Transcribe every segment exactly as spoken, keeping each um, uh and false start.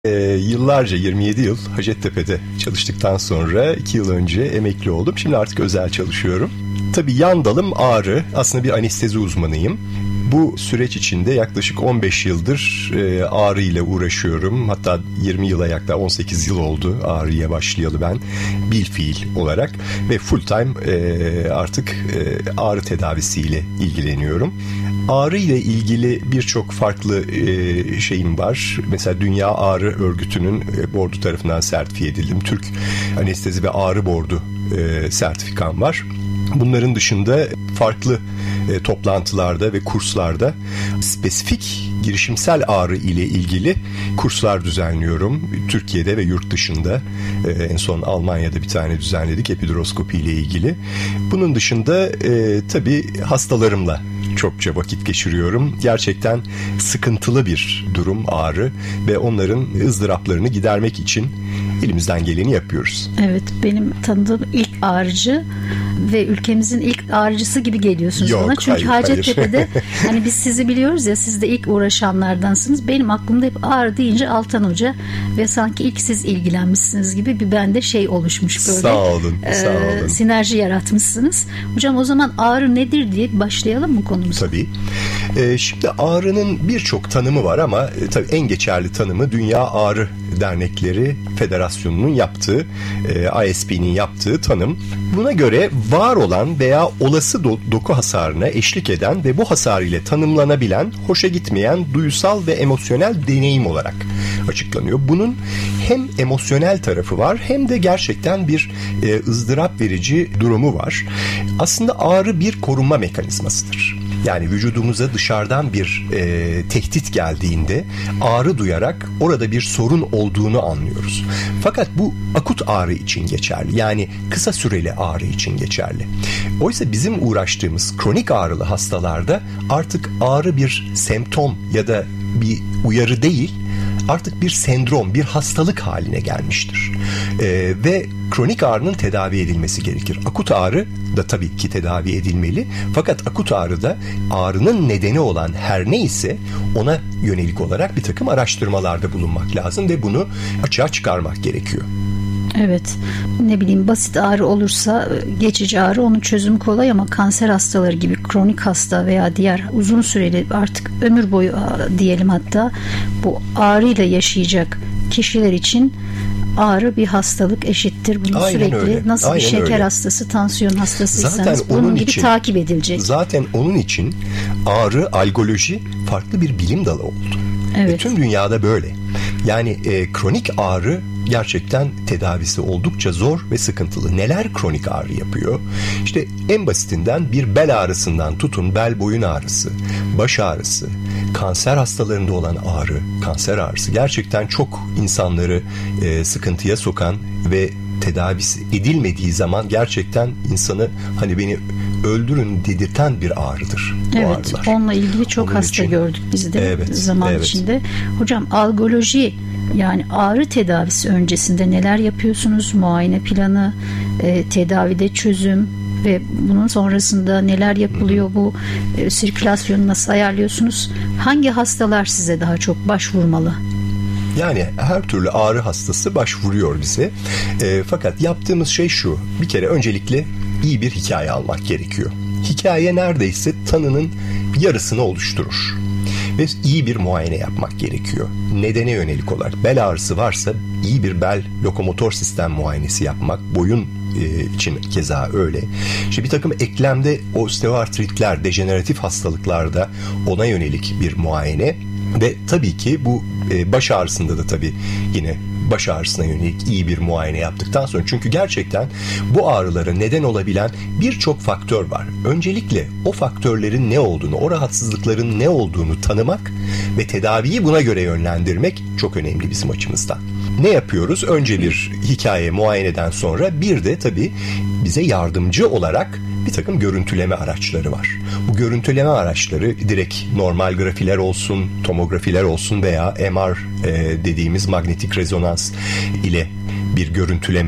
Ee, yıllarca yirmi yedi yıl Hacettepe'de çalıştıktan sonra iki yıl önce emekli oldum. Şimdi artık özel çalışıyorum. Tabii yan dalım ağrı. Aslında bir anestezi uzmanıyım. Bu süreç içinde yaklaşık on beş yıldır e, ağrı ile uğraşıyorum. Hatta yirmi yıla yaklaşık on sekiz yıl oldu ağrıya başlayalı ben bilfiil olarak ve full time e, artık e, ağrı tedavisiyle ilgileniyorum. Ağrı ile ilgili birçok farklı e, şeyim var. Mesela Dünya Ağrı Örgütü'nün e, bordu tarafından sertifiye edildim. Türk Anestezi ve Ağrı Bordu e, sertifikam var. Bunların dışında farklı e, toplantılarda ve kurslarda spesifik girişimsel ağrı ile ilgili kurslar düzenliyorum. Türkiye'de ve yurt dışında. E, en son Almanya'da bir tane düzenledik epiduroskopi ile ilgili. Bunun dışında e, tabii hastalarımla çokça vakit geçiriyorum. Gerçekten sıkıntılı bir durum ağrı ve onların ızdıraplarını gidermek için elimizden geleni yapıyoruz. Evet, benim tanıdığım ilk ağrıcı ve ülkemizin ilk ağrıcısı gibi geliyorsunuz Yok, bana. Çünkü hayır, Hacettepe'de hani biz sizi biliyoruz ya, siz de ilk uğraşanlardansınız. Benim aklımda hep ağrı deyince Altan Hoca ve sanki ilk siz ilgilenmişsiniz gibi bir bende şey oluşmuş böyle. Sağ olun, e, sağ olun. Sinerji yaratmışsınız. Hocam o zaman ağrı nedir diye başlayalım mı konumuza? Tabii. E, şimdi ağrının birçok tanımı var ama e, tabii en geçerli tanımı Dünya Ağrı Dernekleri Federasyonu'nun yaptığı, e, I S P'nin yaptığı tanım. Buna göre var olan veya olası do- doku hasarına eşlik eden ve bu hasar ile tanımlanabilen, hoşa gitmeyen duysal ve emosyonel deneyim olarak açıklanıyor. Bunun hem emosyonel tarafı var hem de gerçekten bir e, ızdırap verici durumu var. Aslında ağrı bir korunma mekanizmasıdır. Yani vücudumuza dışarıdan bir e, tehdit geldiğinde ağrı duyarak orada bir sorun olduğunu anlıyoruz. Fakat bu akut ağrı için geçerli. Yani kısa süreli ağrı için geçerli. Oysa bizim uğraştığımız kronik ağrılı hastalarda artık ağrı bir semptom ya da bir uyarı değil, artık bir sendrom, bir hastalık haline gelmiştir. Ee, ve kronik ağrının tedavi edilmesi gerekir. Akut ağrı da tabii ki tedavi edilmeli. Fakat akut ağrıda ağrının nedeni olan her neyse ona yönelik olarak bir takım araştırmalarda bulunmak lazım ve bunu açığa çıkarmak gerekiyor. Evet, ne bileyim, basit ağrı olursa geçici ağrı, onun çözümü kolay ama kanser hastaları gibi kronik hasta veya diğer uzun süreli, artık ömür boyu diyelim, hatta bu ağrıyla yaşayacak kişiler için ağrı bir hastalık eşittir. Bunu Aynen sürekli öyle. nasıl Aynen bir şeker öyle. hastası, tansiyon hastasıysanız zaten bunun onun gibi için, takip edilecek. Zaten onun için ağrı, algoloji farklı bir bilim dalı oldu. Evet. E, tüm dünyada böyle. Yani e, kronik ağrı gerçekten tedavisi oldukça zor ve sıkıntılı. Neler kronik ağrı yapıyor? İşte en basitinden bir bel ağrısından tutun bel boyun ağrısı, baş ağrısı, kanser hastalarında olan ağrı, kanser ağrısı gerçekten çok insanları e, sıkıntıya sokan ve tedavisi edilmediği zaman gerçekten insanı hani beni öldürün dedirten bir ağrıdır. Evet, ağrılar. onunla ilgili çok Onun hasta için, gördük biz de evet, zaman evet. içinde. Hocam, algoloji, yani ağrı tedavisi öncesinde neler yapıyorsunuz? Muayene planı, e, tedavide çözüm ve bunun sonrasında neler yapılıyor? Bu e, sirkülasyonu nasıl ayarlıyorsunuz? Hangi hastalar size daha çok başvurmalı? Yani her türlü ağrı hastası başvuruyor bize. E, fakat yaptığımız şey şu: bir kere öncelikle iyi bir hikaye almak gerekiyor. Hikaye neredeyse tanının yarısını oluşturur. Ve iyi bir muayene yapmak gerekiyor. Nedene yönelik olarak bel ağrısı varsa iyi bir bel lokomotor sistem muayenesi yapmak, boyun e, için keza öyle. İşte bir takım eklemde osteoartritler, dejeneratif hastalıklarda ona yönelik bir muayene ve tabii ki bu e, baş ağrısında da tabii yine baş ağrısına yönelik iyi bir muayene yaptıktan sonra, çünkü gerçekten bu ağrılara neden olabilen birçok faktör var. Öncelikle o faktörlerin ne olduğunu, o rahatsızlıkların ne olduğunu tanımak ve tedaviyi buna göre yönlendirmek çok önemli bizim açımızdan. Ne yapıyoruz? Önce bir hikaye muayeneden sonra bir de tabii bize yardımcı olarak bir takım görüntüleme araçları var. Bu görüntüleme araçları direkt normal grafiler olsun, tomografiler olsun veya M R e, dediğimiz manyetik rezonans ile bir görüntüleme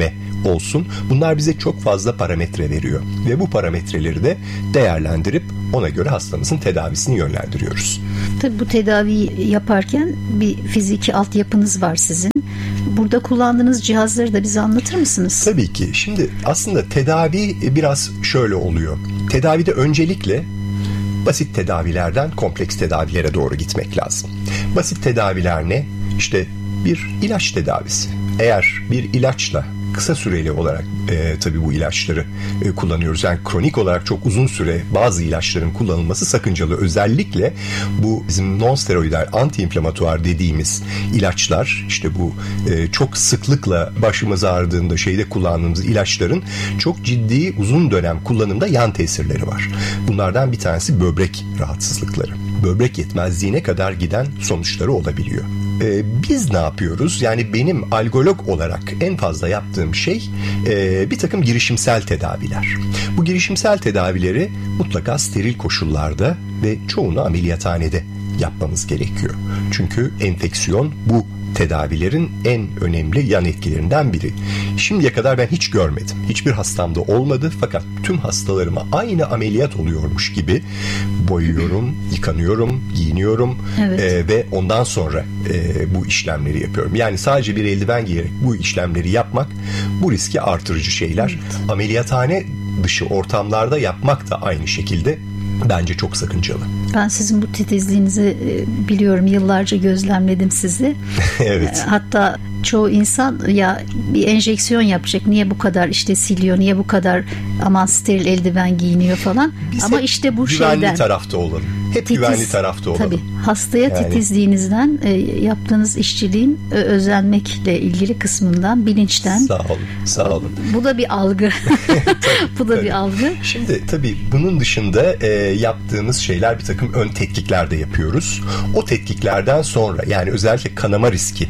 olsun. Bunlar bize çok fazla parametre veriyor ve bu parametreleri de değerlendirip ona göre hastamızın tedavisini yönlendiriyoruz. Tabii bu tedaviyi yaparken bir fiziki altyapınız var sizin. Burada kullandığınız cihazları da bize anlatır mısınız? Tabii ki. Şimdi aslında tedavi biraz şöyle oluyor. Tedavide öncelikle basit tedavilerden kompleks tedavilere doğru gitmek lazım. Basit tedaviler ne? İşte bir ilaç tedavisi. Eğer bir ilaçla kısa süreli olarak e, tabii bu ilaçları e, kullanıyoruz. Yani kronik olarak çok uzun süre bazı ilaçların kullanılması sakıncalı. Özellikle bu bizim non-steroidal anti-inflamatuar dediğimiz ilaçlar, işte bu e, çok sıklıkla başımız ağrıdığında şeyde kullandığımız ilaçların çok ciddi uzun dönem kullanımda yan tesirleri var. Bunlardan bir tanesi böbrek rahatsızlıkları. Böbrek yetmezliğine kadar giden sonuçları olabiliyor. Ee, biz ne yapıyoruz? Yani benim algolog olarak en fazla yaptığım şey e, bir takım girişimsel tedaviler. Bu girişimsel tedavileri mutlaka steril koşullarda ve çoğunu ameliyathanede yapmamız gerekiyor. Çünkü enfeksiyon bu tedavilerin en önemli yan etkilerinden biri. Şimdiye kadar ben hiç görmedim. Hiçbir hastamda olmadı, fakat tüm hastalarıma aynı ameliyat oluyormuş gibi boyuyorum, yıkanıyorum, giyiniyorum evet. e, ve ondan sonra e, bu işlemleri yapıyorum. Yani sadece bir eldiven giyerek bu işlemleri yapmak bu riski artırıcı şeyler. Evet. Ameliyathane dışı ortamlarda yapmak da aynı şekilde bence çok sakıncalı. Ben sizin bu titizliğinizi biliyorum. Yıllarca gözlemledim sizi. Evet. Hatta çoğu insan ya bir enjeksiyon yapacak, niye bu kadar işte siliyor, niye bu kadar aman steril eldiven giyiniyor falan. Biz ama işte bu güvenli şeyden. tarafta olalım. Hep Titiz, güvenli tarafta olalım. Tabii. Hastaya yani. Titizliğinizden, e, yaptığınız işçiliğin e, özenmekle ilgili kısmından, bilinçten. Sağ olun. Sağ olun. Bu da bir algı. tabii, bu da tabii. bir algı. Şimdi tabii bunun dışında e, yaptığımız şeyler, bir takım ön tetkikler de yapıyoruz. O tetkiklerden sonra, yani özellikle kanama riski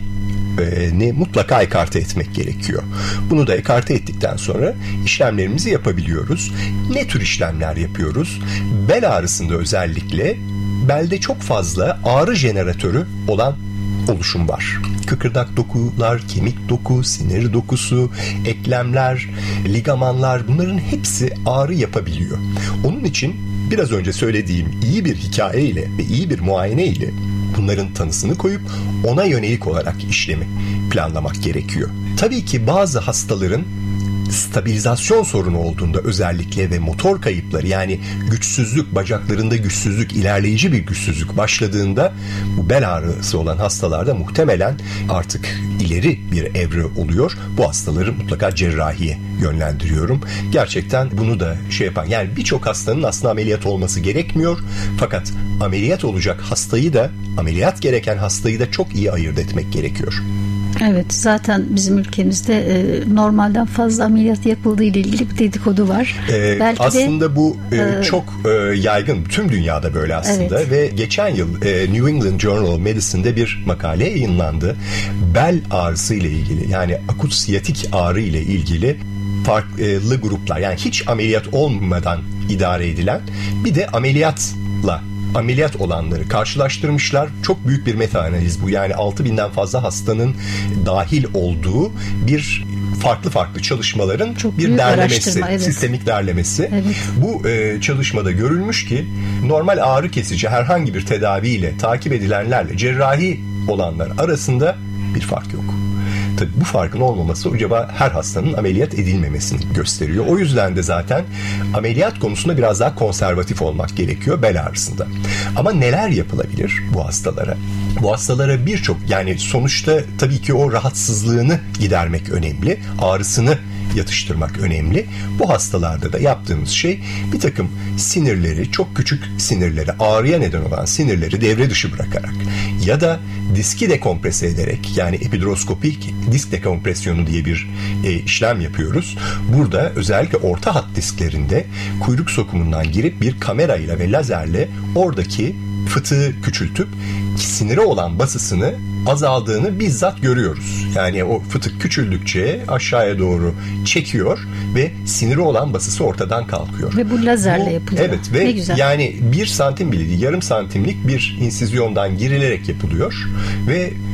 ne mutlaka ekarte etmek gerekiyor. Bunu da ekarte ettikten sonra işlemlerimizi yapabiliyoruz. Ne tür işlemler yapıyoruz? Bel ağrısında özellikle belde çok fazla ağrı jeneratörü olan oluşum var. Kıkırdak dokular, kemik doku, sinir dokusu, eklemler, ligamanlar, bunların hepsi ağrı yapabiliyor. Onun için biraz önce söylediğim iyi bir hikaye ile ve iyi bir muayene ile bunların tanısını koyup ona yönelik olarak işlemi planlamak gerekiyor. Tabii ki bazı hastaların stabilizasyon sorunu olduğunda özellikle ve motor kayıpları, yani güçsüzlük, bacaklarında güçsüzlük, ilerleyici bir güçsüzlük başladığında bu bel ağrısı olan hastalarda muhtemelen artık ileri bir evre oluyor. Bu hastaları mutlaka cerrahiye yönlendiriyorum. Gerçekten bunu da şey yapan, yani birçok hastanın aslında ameliyat olması gerekmiyor. Fakat ameliyat olacak hastayı da, ameliyat gereken hastayı da çok iyi ayırt etmek gerekiyor. Evet, zaten bizim ülkemizde e, normalden fazla ameliyat yapıldığı ile ilgili bir dedikodu var. Ee, Belki aslında de, bu e, e, çok e, yaygın. Tüm dünyada böyle aslında. Evet. Ve geçen yıl e, New England Journal of Medicine'de bir makale yayınlandı. Bel ağrısı ile ilgili, yani akut siyatik ağrı ile ilgili farklı gruplar, yani hiç ameliyat olmadan idare edilen, bir de ameliyatla ameliyat olanları karşılaştırmışlar. Çok büyük bir meta analiz bu. Yani altı binden fazla hastanın dahil olduğu bir farklı farklı çalışmaların çok bir derlemesi, evet. sistemik derlemesi. Evet. Bu e, çalışmada görülmüş ki normal ağrı kesici herhangi bir tedaviyle takip edilenlerle cerrahi olanlar arasında bir fark yok. Tabii bu farkın olmaması acaba her hastanın ameliyat edilmemesini gösteriyor. O yüzden de zaten ameliyat konusunda biraz daha konservatif olmak gerekiyor bel ağrısında. Ama neler yapılabilir bu hastalara? Bu hastalara birçok, yani sonuçta tabii ki o rahatsızlığını gidermek önemli, ağrısını yatıştırmak önemli. Bu hastalarda da yaptığımız şey bir takım sinirleri, çok küçük sinirleri, ağrıya neden olan sinirleri devre dışı bırakarak ya da diski dekomprese ederek, yani epidroskopik disk dekompresyonu diye bir e, işlem yapıyoruz. Burada özellikle orta hat disklerinde kuyruk sokumundan girip bir kamerayla ve lazerle oradaki fıtığı küçültüp sinire olan basısını azaldığını bizzat görüyoruz. Yani o fıtık küçüldükçe aşağıya doğru çekiyor ve siniri olan basısı ortadan kalkıyor. Ve bu lazerle bu, yapılıyor. Evet ve yani bir santim bile değil, yarım santimlik bir insizyondan girilerek yapılıyor ve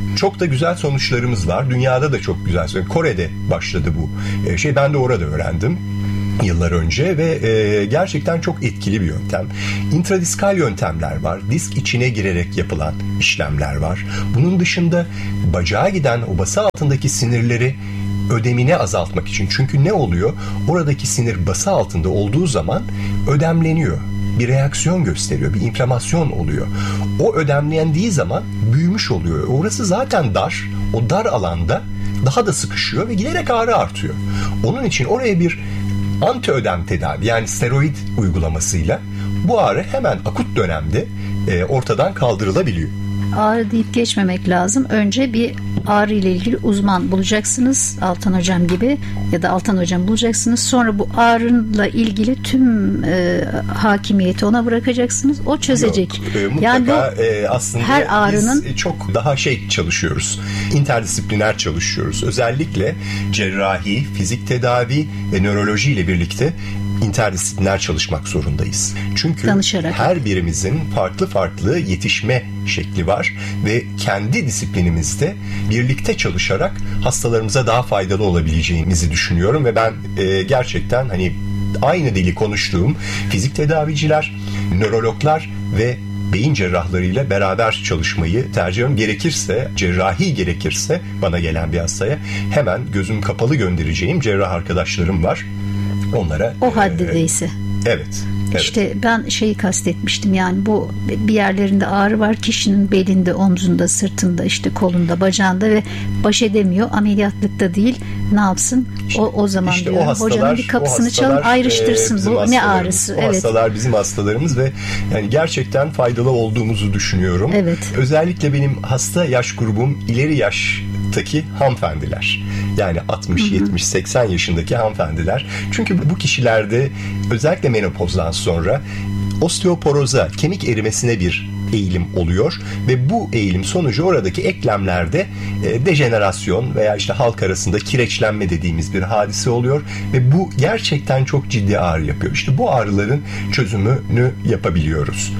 Çok da güzel sonuçlarımız var. Dünyada da çok güzel. Kore'de başladı bu şey. Ben de orada öğrendim yıllar önce ve e, gerçekten çok etkili bir yöntem. İntradiskal yöntemler var. Disk içine girerek yapılan işlemler var. Bunun dışında bacağa giden o bası altındaki sinirleri ödemini azaltmak için. Çünkü ne oluyor? Oradaki sinir bası altında olduğu zaman ödemleniyor. Bir reaksiyon gösteriyor. Bir inflamasyon oluyor. O ödemlendiği zaman büyümüş oluyor. Orası zaten dar. O dar alanda daha da sıkışıyor ve giderek ağrı artıyor. Onun için oraya bir antiödem tedavi, yani steroid uygulamasıyla bu ağrı hemen akut dönemde e, ortadan kaldırılabiliyor. Ağrı deyip geçmemek lazım. Önce bir ağrı ile ilgili uzman bulacaksınız. Altan Hocam gibi ya da Altan Hocam bulacaksınız. Sonra bu ağrıyla ilgili tüm e, hakimiyeti ona bırakacaksınız. O çözecek. Yok, e, mutlaka yani bu, e, aslında her ağrının biz çok daha şey çalışıyoruz. İnterdisipliner çalışıyoruz. Özellikle cerrahi, fizik tedavi ve nöroloji ile birlikte interdisipliner çalışmak zorundayız. Çünkü danışarak. Her birimizin farklı farklı yetişme şekli var ve kendi disiplinimizde birlikte çalışarak hastalarımıza daha faydalı olabileceğimizi düşünüyorum ve ben e, gerçekten hani aynı dili konuştuğum fizik tedaviciler, nörologlar ve beyin cerrahlarıyla beraber çalışmayı tercih ediyorum. Gerekirse, cerrahi gerekirse bana gelen bir hastaya hemen gözüm kapalı göndereceğim cerrah arkadaşlarım var. Onlara o haddedeyse. E, evet. Evet. İşte ben şeyi kastetmiştim, yani bu bir yerlerinde ağrı var kişinin, belinde, omzunda, sırtında, işte kolunda, bacağında ve baş edemiyor, ameliyatlıkta değil, ne yapsın? İşte, o o zaman işte diyorum o hastalar, hocanın bir kapısını çalın, ayrıştırsın, e, bu ne ağrısı. O evet. hastalar bizim hastalarımız ve yani gerçekten faydalı olduğumuzu düşünüyorum. Evet. Özellikle benim hasta yaş grubum ileri yaştaki hanımefendiler. Yani altmış, yetmiş, seksen yaşındaki hanımefendiler. Çünkü bu kişilerde özellikle menopozdan sonra osteoporoza, kemik erimesine bir eğilim oluyor ve bu eğilim sonucu oradaki eklemlerde e, dejenerasyon veya işte halk arasında kireçlenme dediğimiz bir hadise oluyor ve bu gerçekten çok ciddi ağrı yapıyor. İşte bu ağrıların çözümünü yapabiliyoruz.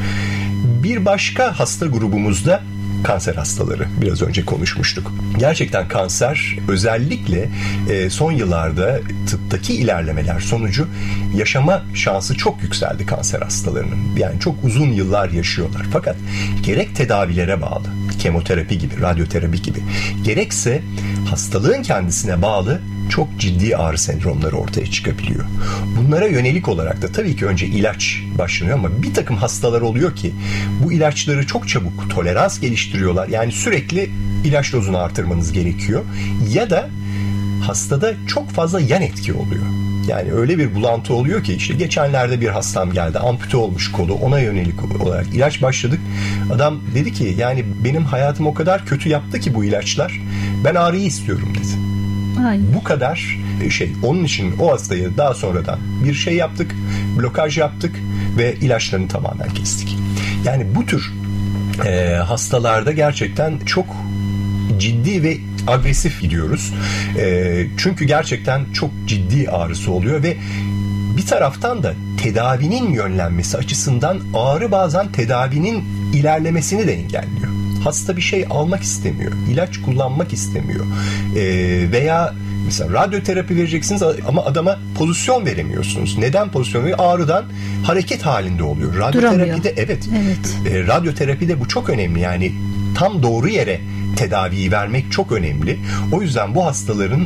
Bir başka hasta grubumuzda kanser hastaları. Biraz önce konuşmuştuk. Gerçekten kanser özellikle e, son yıllarda tıptaki ilerlemeler sonucu yaşama şansı çok yükseldi kanser hastalarının. Yani çok uzun yıllar yaşıyorlar. Fakat gerek tedavilere bağlı, kemoterapi gibi, radyoterapi gibi, gerekse hastalığın kendisine bağlı çok ciddi ağrı sendromları ortaya çıkabiliyor. Bunlara yönelik olarak da tabii ki önce ilaç başlanıyor ama bir takım hastalar oluyor ki bu ilaçları çok çabuk tolerans geliştiriyorlar. Yani sürekli ilaç dozunu artırmanız gerekiyor. Ya da hastada çok fazla yan etki oluyor. Yani öyle bir bulantı oluyor ki işte geçenlerde bir hastam geldi, ampute olmuş kolu, ona yönelik olarak ilaç başladık. Adam dedi ki yani benim hayatım o kadar kötü yaptı ki bu ilaçlar, ben ağrıyı istiyorum dedi. Ay. Bu kadar şey. Onun için o hastayı daha sonradan bir şey yaptık, blokaj yaptık ve ilaçlarını tamamen kestik. Yani bu tür e, hastalarda gerçekten çok ciddi ve agresif gidiyoruz. E, çünkü gerçekten çok ciddi ağrısı oluyor ve bir taraftan da tedavinin yönlenmesi açısından ağrı bazen tedavinin ilerlemesini de engelliyor. Hasta bir şey almak istemiyor, ilaç kullanmak istemiyor e, veya mesela radyoterapi vereceksiniz ama adama pozisyon veremiyorsunuz. Neden pozisyon veriyor? Ağrıdan hareket halinde oluyor. Radyoterapide evet, evet. E, radyoterapide bu çok önemli. Yani tam doğru yere tedaviyi vermek çok önemli. O yüzden bu hastaların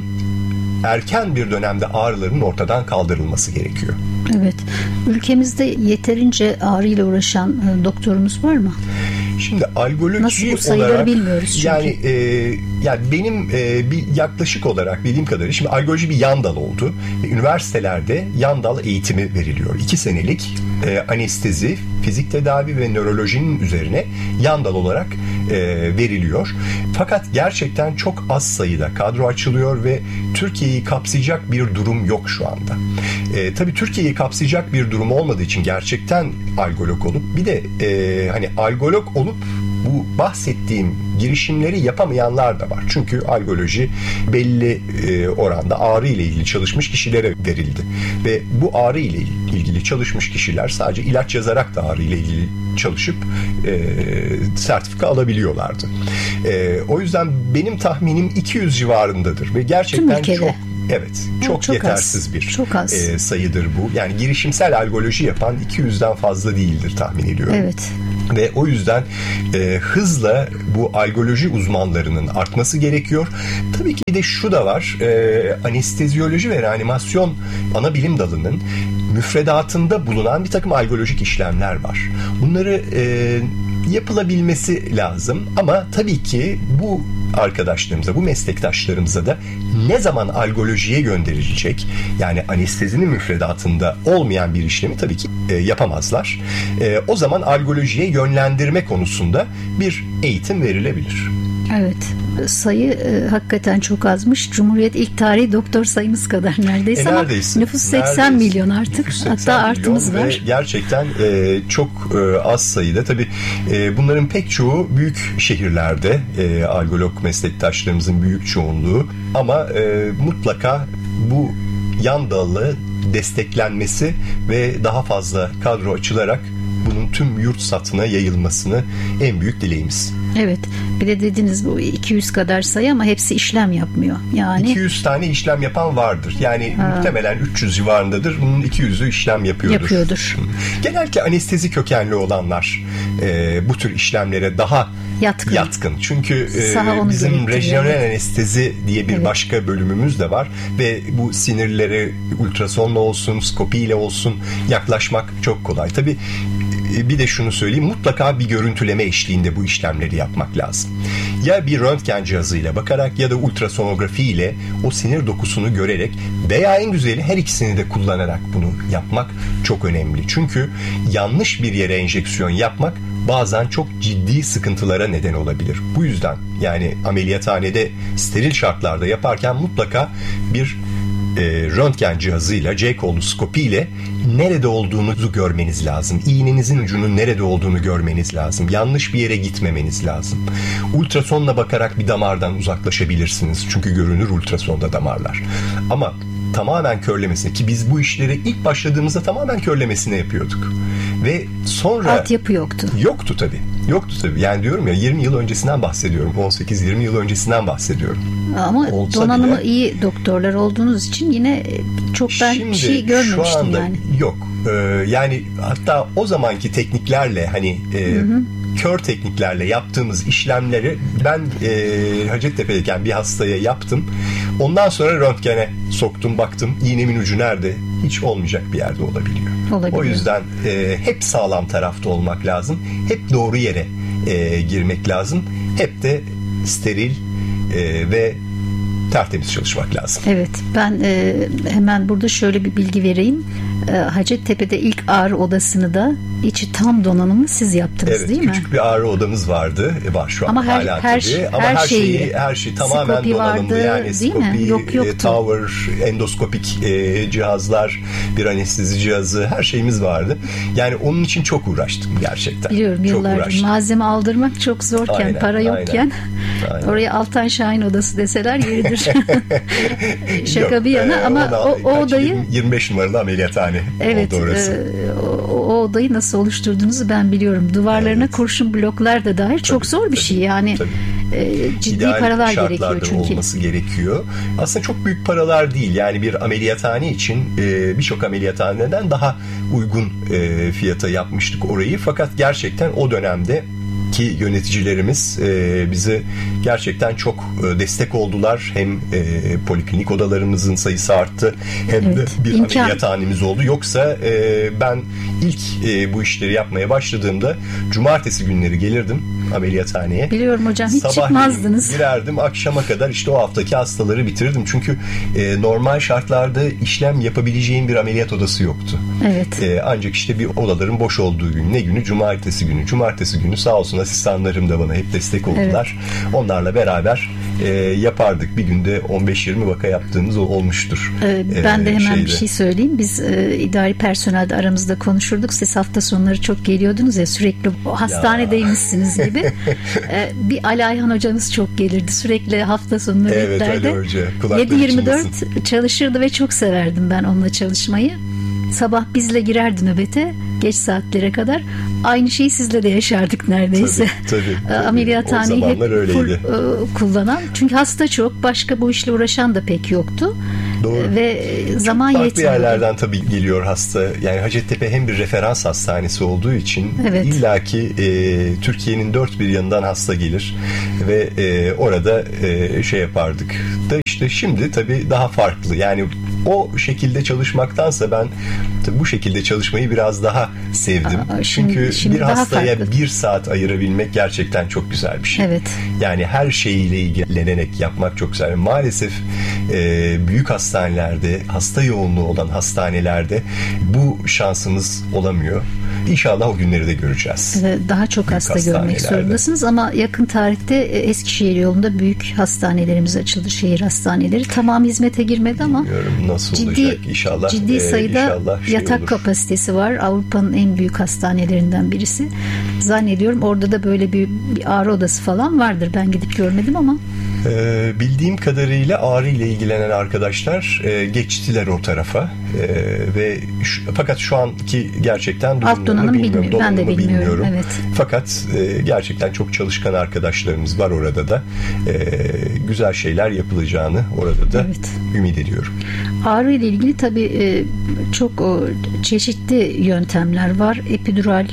erken bir dönemde ağrılarının ortadan kaldırılması gerekiyor. Evet. Ülkemizde yeterince ağrıyla uğraşan e, doktorumuz var mı? Şimdi algoloji nasıl bu sayıları olarak bilmiyoruz çünkü. Yani e, yani benim e, bir yaklaşık olarak bildiğim kadarıyla şimdi algoloji bir yan dal oldu. Üniversitelerde yan dal eğitimi veriliyor. İki senelik e, anestezi, fizik tedavi ve nörolojinin üzerine yan dal olarak e, veriliyor. Fakat gerçekten çok az sayıda kadro açılıyor ve Türkiye'yi kapsayacak bir durum yok şu anda. E, tabii Türkiye'yi kapsayacak bir durum olmadığı için gerçekten algolog olup bir de e, hani algolog olup bu bahsettiğim girişimleri yapamayanlar da var. Çünkü algoloji belli e, oranda ağrı ile ilgili çalışmış kişilere verildi. Ve bu ağrı ile ilgili çalışmış kişiler sadece ilaç yazarak da ağrı ile ilgili çalışıp e, sertifika alabiliyorlardı. E, o yüzden benim tahminim iki yüz civarındadır ve gerçekten çok evet çok, çok yetersiz az. bir çok az. E, sayıdır bu. Yani girişimsel algoloji yapan iki yüzden fazla değildir tahmin ediyorum. Evet. Ve o yüzden e, hızla bu algoloji uzmanlarının artması gerekiyor. Tabii ki de şu da var. E, anesteziyoloji ve reanimasyon ana bilim dalının müfredatında bulunan bir takım algolojik işlemler var. Bunları e, yapılabilmesi lazım ama tabii ki bu arkadaşlarımıza, bu meslektaşlarımıza da ne zaman algolojiye gönderilecek, yani anestezinin müfredatında olmayan bir işlemi tabii ki e, yapamazlar. E, o zaman algolojiye yönlendirme konusunda bir eğitim verilebilir. Evet, sayı e, hakikaten çok azmış. Cumhuriyet ilk tarihi doktor sayımız kadar neredeyse, e, neredeyse ama nüfus seksen neredeyse. milyon artık. seksen hatta artımız var. Gerçekten e, çok e, az sayıda. Tabii e, bunların pek çoğu büyük şehirlerde, e, algolog meslektaşlarımızın büyük çoğunluğu, ama e, mutlaka bu yan dalı desteklenmesi ve daha fazla kadro açılarak bunun tüm yurt satına yayılmasını en büyük dileğimiz. Evet. Bir de dediniz bu iki yüz kadar sayı ama hepsi işlem yapmıyor. Yani iki yüz tane işlem yapan vardır. Yani ha. muhtemelen üç yüz civarındadır. Bunun iki yüzü işlem yapıyordur. Yapıyordur. Genellikle anestezi kökenli olanlar e, bu tür işlemlere daha yatkın. yatkın. Çünkü e, bizim rejyonel anestezi diye bir evet. başka bölümümüz de var ve bu sinirlere ultrasonla olsun, skopiyle olsun yaklaşmak çok kolay. Tabii bir de şunu söyleyeyim, mutlaka bir görüntüleme eşliğinde bu işlemleri yapmak lazım. Ya bir röntgen cihazıyla bakarak ya da ultrasonografi ile o sinir dokusunu görerek veya en güzeli her ikisini de kullanarak bunu yapmak çok önemli. Çünkü yanlış bir yere enjeksiyon yapmak bazen çok ciddi sıkıntılara neden olabilir. Bu yüzden yani ameliyathanede steril şartlarda yaparken mutlaka bir E, röntgen cihazıyla, C-koloskopi ile nerede olduğunuzu görmeniz lazım. İğnenizin ucunun nerede olduğunu görmeniz lazım. Yanlış bir yere gitmemeniz lazım. Ultrasonla bakarak bir damardan uzaklaşabilirsiniz. Çünkü görünür ultrasonda damarlar. Ama tamamen körlemesine, ki biz bu işleri ilk başladığımızda tamamen körlemesine yapıyorduk. Ve sonra... Altyapı yoktu. Yoktu tabii. Yoktu tabii. Yani diyorum ya, yirmi yıl öncesinden bahsediyorum. on sekiz yirmi yıl öncesinden bahsediyorum. Ama olsa donanımı bile, iyi doktorlar olduğunuz için yine çok ben bir şey görmemiştim şu anda yani. Yok. Ee, yani hatta o zamanki tekniklerle hani e, hı hı. kör tekniklerle yaptığımız işlemleri ben e, Hacettepe'deyken bir hastaya yaptım. Ondan sonra röntgene soktum, baktım iğnemin ucu nerede? Hiç olmayacak bir yerde olabiliyor. olabiliyor. O yüzden e, hep sağlam tarafta olmak lazım. Hep doğru yere e, girmek lazım. Hep de steril e, ve tertemiz çalışmak lazım. Evet, ben e, hemen burada şöyle bir bilgi vereyim. E, Hacettepe'de ilk ağrı odasını da içi tam donanımlı siz yaptınız, evet, değil mi? Evet, küçük bir ağrı odamız vardı. E, var şu an ama her, hala her, tabii. Ama her, her şeyi, şeyi, her şey tamamen skopi donanımlı. Vardı, yani skopi, yok, e, tower, endoskopik e, cihazlar, bir anestezi cihazı, her şeyimiz vardı. Yani onun için çok uğraştım gerçekten. Biliyorum, yıllardır malzeme aldırmak çok zorken, aynen, para yokken aynen, aynen. Oraya Altan Şahin odası deseler yeridir. Şaka Yok, bir yana e, ama o, o odayı yirmi, yirmi beş numaralı ameliyathane evet, oldu orası. E, o, o odayı nasıl oluşturduğunuzu ben biliyorum. Duvarlarına evet. kurşun bloklar da dahil. Tabii, çok zor bir tabii, şey yani. E, ciddi İdeal paralar gerekiyor çünkü. olması gerekiyor. Aslında çok büyük paralar değil. Yani bir ameliyathane için e, birçok ameliyathaneden daha uygun e, fiyata yapmıştık orayı. Fakat gerçekten o dönemde ki yöneticilerimiz e, bize gerçekten çok e, destek oldular. Hem e, poliklinik odalarımızın sayısı arttı, hem evet, de bir imkan. ameliyathanemiz oldu. Yoksa e, ben ilk e, bu işleri yapmaya başladığımda cumartesi günleri gelirdim ameliyathaneye. Biliyorum hocam, hiç Sabah çıkmazdınız. Girerdim, akşama kadar işte o haftaki hastaları bitirdim. Çünkü e, normal şartlarda işlem yapabileceğim bir ameliyat odası yoktu. Evet. E, ancak işte bir odaların boş olduğu gün, ne günü? Cumartesi günü. Cumartesi günü sağ olsun asistanlarım da bana hep destek oldular. Evet. Onlarla beraber e, yapardık. Bir günde on beş yirmi vaka yaptığımız olmuştur. Ee, ben e, de hemen şeyde. bir şey söyleyeyim. Biz e, idari personelde aramızda konuşurduk. Siz hafta sonları çok geliyordunuz ya, sürekli hastanedeymişsiniz gibi. e, bir Ali Ayhan hocamız çok gelirdi. Sürekli hafta sonu nöbetlerde. Evet Ali Hoca. yedi yirmi dört çalışırdı ve çok severdim ben onunla çalışmayı. Sabah bizle girerdi nöbete geç saatlere kadar. Aynı şeyi sizle de yaşardık neredeyse. Tabii, tabii, tabii. Ameliyathaneyi hep full e, kullanan. Çünkü hasta çok. Başka bu işle uğraşan da pek yoktu. Doğru. Ve zaman çok yetmiyor. Farklı yerlerden tabii geliyor hasta. Yani Hacettepe hem bir referans hastanesi olduğu için evet. illaki e, Türkiye'nin dört bir yanından hasta gelir ve e, orada e, şey yapardık. Da işte şimdi tabii daha farklı. Yani o şekilde çalışmaktansa ben bu şekilde çalışmayı biraz daha sevdim. Aa, şimdi, Çünkü şimdi bir hastaya farklı. bir saat ayırabilmek gerçekten çok güzel bir şey. Evet. Yani her şeyiyle ilgilenerek yapmak çok güzel. Maalesef e, büyük hastanelerde, hasta yoğunluğu olan hastanelerde bu şansımız olamıyor. İnşallah o günleri de göreceğiz. Evet, daha çok büyük hasta görmek zorundasınız ama yakın tarihte Eskişehir yolunda büyük hastanelerimiz açıldı. Şehir hastaneleri. Tamam hizmete girmedi ama bilmiyorum nasıl ciddi, olacak inşallah. Ciddi sayıda e, inşallah şey yatak olur. kapasitesi var. Avrupa'nın en büyük hastanelerinden birisi. Zannediyorum orada da böyle bir, bir ağrı odası falan vardır. Ben gidip görmedim ama. Ee, bildiğim kadarıyla ağrı ile ilgilenen arkadaşlar e, geçtiler o tarafa e, ve şu, fakat şu anki gerçekten durumlarını bilmiyorum. Ben de bilmiyorum. bilmiyorum. Evet. Fakat e, gerçekten çok çalışkan arkadaşlarımız var orada da. E, güzel şeyler yapılacağını orada da evet. ümit ediyorum. Ağrı ile ilgili tabii e, çok o, çeşitli yöntemler var. Epidural,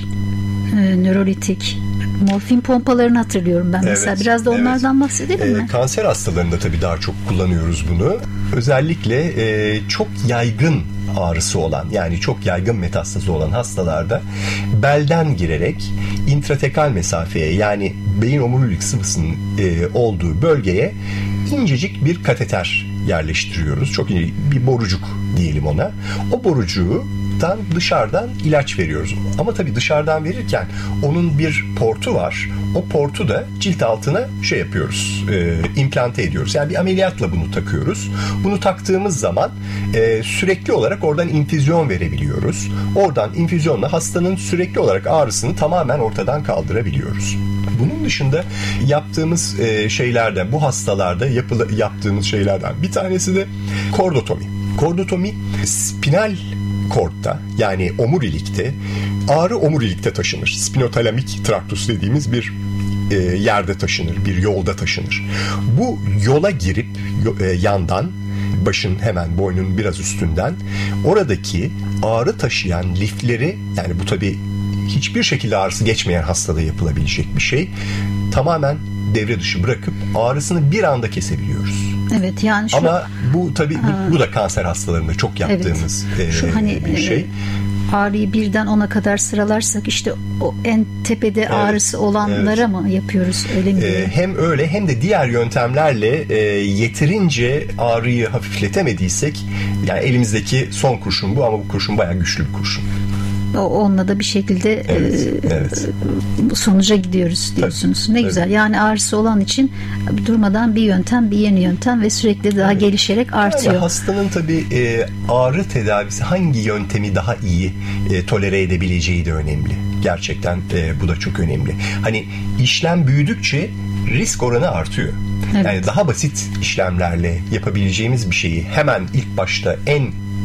e, nörolitik, morfin pompalarını hatırlıyorum ben mesela. Evet, biraz da onlardan evet. bahsedelim mi? Ee, kanser hastalarında tabii daha çok kullanıyoruz bunu. Özellikle e, çok yaygın ağrısı olan, yani çok yaygın metastazı olan hastalarda belden girerek intratekal mesafeye, yani beyin omurilik sıvısının e, olduğu bölgeye incecik bir kateter yerleştiriyoruz. Çok iyi bir borucuk diyelim ona. O borucuğu dışarıdan ilaç veriyoruz. Ama tabii dışarıdan verirken onun bir portu var. O portu da cilt altına şey yapıyoruz, e, implante ediyoruz. Yani bir ameliyatla bunu takıyoruz. Bunu taktığımız zaman e, sürekli olarak oradan infüzyon verebiliyoruz. Oradan infüzyonla hastanın sürekli olarak ağrısını tamamen ortadan kaldırabiliyoruz. Bunun dışında yaptığımız e, şeylerden, bu hastalarda yapılı, yaptığımız şeylerden bir tanesi de kordotomi. Kordotomi spinal kordta, yani omurilikte, ağrı omurilikte taşınır. Spinotalamik traktus dediğimiz bir e, yerde taşınır, bir yolda taşınır. Bu yola girip e, yandan, başın hemen boynun biraz üstünden oradaki ağrı taşıyan lifleri, yani bu tabii hiçbir şekilde ağrısı geçmeyen hastada yapılabilecek bir şey, tamamen devre dışı bırakıp ağrısını bir anda kesebiliyoruz. Evet, yani şu, ama bu tabii bu, bu da kanser hastalarında çok yaptığımız evet, şu e, hani, bir şey. Ağrıyı birden ona kadar sıralarsak işte o en tepede evet, ağrısı olanlara evet. mı yapıyoruz, öyle mi? Ee, hem öyle hem de diğer yöntemlerle e, yeterince ağrıyı hafifletemediysek, yani elimizdeki son kurşun bu, ama bu kurşun bayağı güçlü bir kurşun. Onunla da bir şekilde evet, e, evet. sonuca gidiyoruz diyorsunuz. Tabii, ne tabii. güzel. Yani ağrısı olan için durmadan bir yöntem, bir yeni yöntem ve sürekli daha evet. gelişerek artıyor. Yani hastanın tabii e, ağrı tedavisi hangi yöntemi daha iyi e, tolere edebileceği de önemli. Gerçekten e, bu da çok önemli. Hani işlem büyüdükçe risk oranı artıyor. Evet. Yani daha basit işlemlerle yapabileceğimiz bir şeyi hemen ilk başta en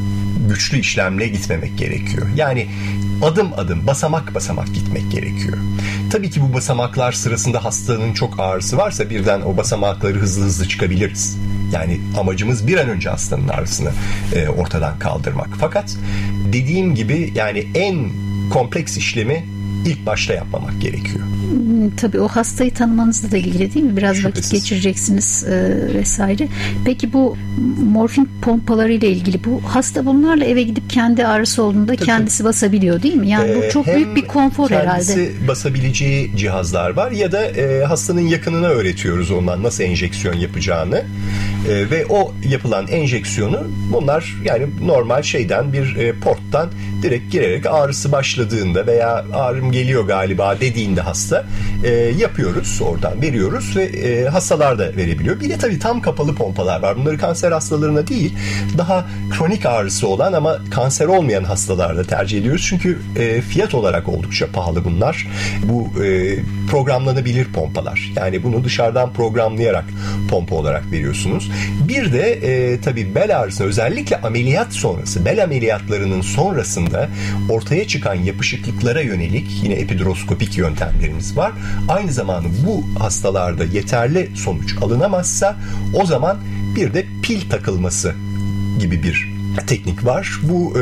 güçlü işlemle gitmemek gerekiyor. Yani adım adım, basamak basamak gitmek gerekiyor. Tabii ki bu basamaklar sırasında hastanın çok ağrısı varsa birden o basamakları hızlı hızlı çıkabiliriz. Yani amacımız bir an önce hastanın ağrısını e, ortadan kaldırmak. Fakat dediğim gibi yani en kompleks işlemi ilk başta yapmamak gerekiyor. Tabii o hastayı tanımanızla da ilgili değil mi? Biraz Şüphesiz. vakit geçireceksiniz e, vesaire. Peki bu morfin pompaları ile ilgili, bu hasta bunlarla eve gidip kendi ağrısı olduğunda tabii. kendisi basabiliyor değil mi? Yani ee, bu çok büyük bir konfor herhalde. Kendisi basabileceği cihazlar var ya da e, hastanın yakınına öğretiyoruz ondan nasıl enjeksiyon yapacağını. E, ve o yapılan enjeksiyonu bunlar yani normal şeyden bir e, porttan direkt girerek ağrısı başladığında veya ağrım geliyor galiba dediğinde hasta e, yapıyoruz, oradan veriyoruz ve e, hastalar da verebiliyor. Bir de tabii tam kapalı pompalar var. Bunları kanser hastalarına değil, daha kronik ağrısı olan ama kanser olmayan hastalarda tercih ediyoruz. Çünkü e, fiyat olarak oldukça pahalı bunlar. Bu e, programlanabilir pompalar. Yani bunu dışarıdan programlayarak pompa olarak veriyorsunuz. Bir de e, tabii bel ağrısına, özellikle ameliyat sonrası, bel ameliyatlarının sonrasında ortaya çıkan yapışıklıklara yönelik yine epiduroskopik yöntemlerimiz var. Aynı zamanda bu hastalarda yeterli sonuç alınamazsa o zaman bir de pil takılması gibi bir teknik var. Bu e,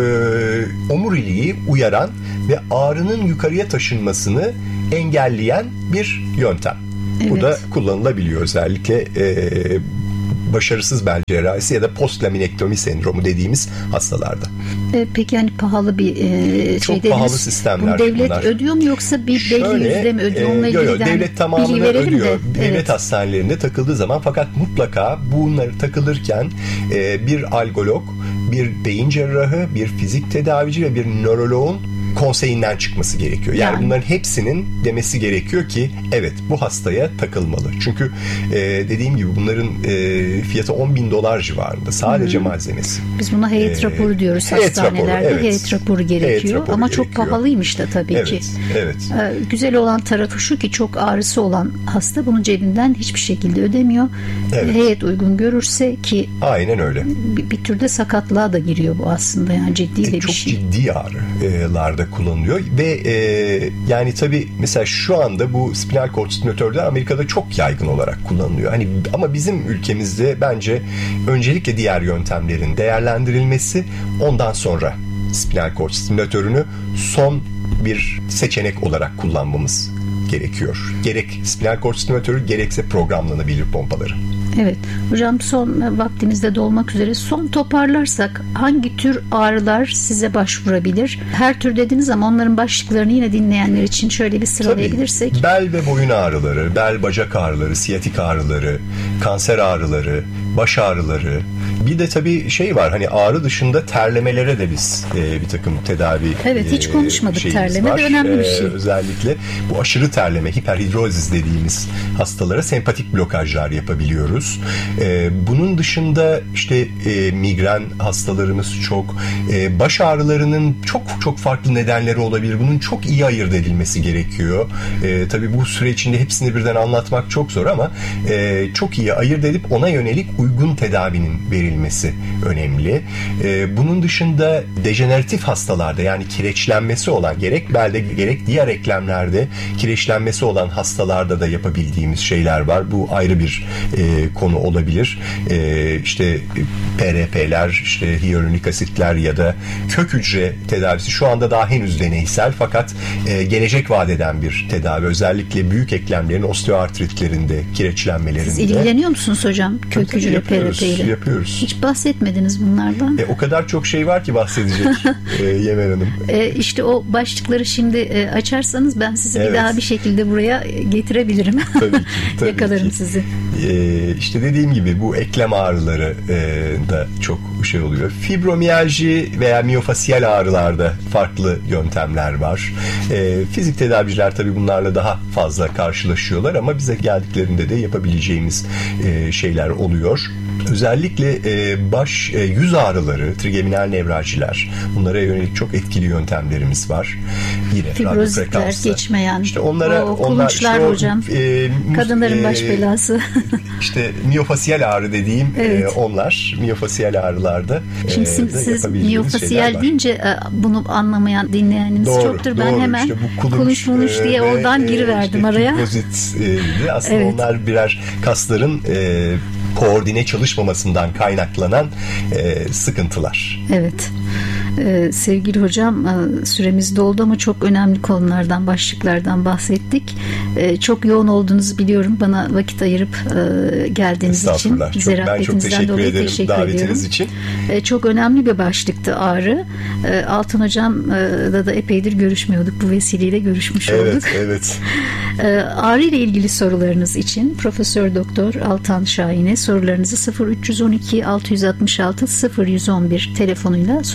omuriliği uyaran ve ağrının yukarıya taşınmasını engelleyen bir yöntem. Evet. Bu da kullanılabiliyor özellikle e, başarısız bel cerrahisi ya da postlaminektomi sendromu dediğimiz hastalarda. E, peki yani pahalı bir e, çok şey pahalı dediniz. sistemler. Bu devlet bunlar. ödüyor mu yoksa bir Şöyle, belli yüzde mi ödüyor? Onunla e, ilgili yo, yo, devlet tamamını ödüyor. De, devlet evet. hastanelerinde takıldığı zaman, fakat mutlaka bunları takılırken e, bir algolog, bir beyin cerrahı, bir fizik tedavici ve bir nöroloğun konseyinden çıkması gerekiyor. Yani, yani bunların hepsinin demesi gerekiyor ki evet, bu hastaya takılmalı. Çünkü e, dediğim gibi bunların e, fiyatı on bin dolar civarında. Sadece hmm. malzemesi. Biz buna heyet e, raporu diyoruz heyet hastanelerde. Raporu, evet. Heyet raporu gerekiyor. Heyet raporu ama gerekiyor. Çok pahalıymış da tabii evet, ki. Evet. Ee, güzel olan tarafı şu ki çok ağrısı olan hasta bunu cebinden hiçbir şekilde ödemiyor. Evet. Heyet uygun görürse ki aynen öyle. Bir, bir türde sakatlığa da giriyor bu aslında. Yani ciddi e, de bir çok şey. Çok ciddi ağrılarda kullanılıyor ve e, yani tabii mesela şu anda bu spinal kord stimülatörler Amerika'da çok yaygın olarak kullanılıyor. Hani ama bizim ülkemizde bence öncelikle diğer yöntemlerin değerlendirilmesi, ondan sonra spinal kord stimülatörünü son bir seçenek olarak kullanmamız gerekiyor. Gerek spinal kord stimülatörü, gerekse programlanabilir pompaları. Evet. Hocam son vaktimizde dolmak üzere, son toparlarsak hangi tür ağrılar size başvurabilir? Her tür dediniz ama onların başlıklarını yine dinleyenler için şöyle bir sıralayabilirsek. Tabii, bel ve boyun ağrıları, bel bacak ağrıları, siyatik ağrıları, kanser ağrıları, baş ağrıları. Bir de tabii şey var, hani ağrı dışında terlemelere de biz e, bir takım tedavi Evet, hiç konuşmadık. e, terleme var. de önemli bir şey. E, özellikle bu aşırı terleme, hiperhidrozis dediğimiz hastalara sempatik blokajlar yapabiliyoruz. E, bunun dışında işte e, migren hastalarımız çok. E, baş ağrılarının çok çok farklı nedenleri olabilir. Bunun çok iyi ayırt edilmesi gerekiyor. E, tabii bu süre içinde hepsini birden anlatmak çok zor ama e, çok iyi ayırt edip ona yönelik uygun tedavinin verilmesi önemli. E, bunun dışında dejeneratif hastalarda, yani kireçlenmesi olan, gerek belde gerek diğer eklemlerde kireçlenmesi olan hastalarda da yapabildiğimiz şeyler var. Bu ayrı bir e, konu olabilir. E, işte P R P'ler, işte hyaluronik asitler ya da kök hücre tedavisi şu anda daha henüz deneysel, fakat e, gelecek vaat eden bir tedavi. Özellikle büyük eklemlerin osteoartritlerinde, kireçlenmelerinde. Siz ilgileniyor musunuz hocam kök tabii, hücre P R P ile? Yapıyoruz. Hiç bahsetmediniz bunlardan. E, o kadar çok şey var ki bahsedecek e, Yemen Hanım. E, işte o başlıkları şimdi e, açarsanız ben sizi evet. bir daha bir şekilde buraya getirebilirim. Tabii ki. Tabii Yakalarım ki. sizi. E, işte dediğim gibi bu eklem ağrıları e, da çok şey oluyor. Fibromiyalji veya miyofasiyel ağrılarda farklı yöntemler var. E, fizik tedaviciler tabii bunlarla daha fazla karşılaşıyorlar ama bize geldiklerinde de yapabileceğimiz e, şeyler oluyor. Özellikle e, baş, e, yüz ağrıları, trigeminal nevraljiler, bunlara yönelik çok etkili yöntemlerimiz var. Yine fibrozitler, geçmeyen, işte onlara, o kulunçlar onlar, hocam, e, kadınların e, baş belası. İşte miyofasiyel ağrı dediğim evet. e, onlar, miyofasiyel ağrılarda. Şimdi e, siz miyofasiyel deyince e, bunu anlamayan dinleyeniniz doğru, çoktur. Ben doğru. hemen işte kulunç kulunç diye e, oradan giriverdim işte araya. Fibrozit e, aslında evet. onlar birer kasların e, koordine çalışmamasından kaynaklanan e, sıkıntılar. Evet. Ee, sevgili hocam, süremiz doldu ama çok önemli konulardan, başlıklardan bahsettik. Ee, çok yoğun olduğunuzu biliyorum. Bana vakit ayırıp e, geldiğiniz için. Çok, ben çok teşekkür ederim teşekkür davetiniz ediyorum. için. Ee, çok önemli bir başlıktı ağrı. Ee, Altan hocamla da epeydir görüşmüyorduk. Bu vesileyle görüşmüş evet, olduk. Evet, evet. Ee, ağrı ile ilgili sorularınız için Profesör Doktor Altan Şahin'e sorularınızı sıfır üç on iki altı altı altı sıfır yüz on bir telefonuyla sorabilirsiniz.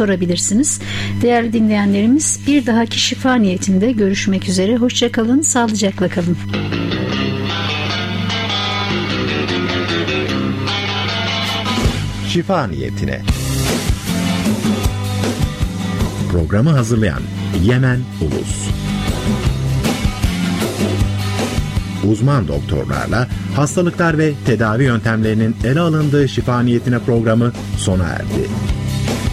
ulaşabilirsiniz. Değerli dinleyenlerimiz, bir dahaki şifa niyetinde görüşmek üzere. Hoşça kalın, sağlıcakla kalın. Şifa niyetine. Programı hazırlayan Yemen Ulus. Uzman doktorlarla hastalıklar ve tedavi yöntemlerinin ele alındığı şifa niyetine programı sona erdi.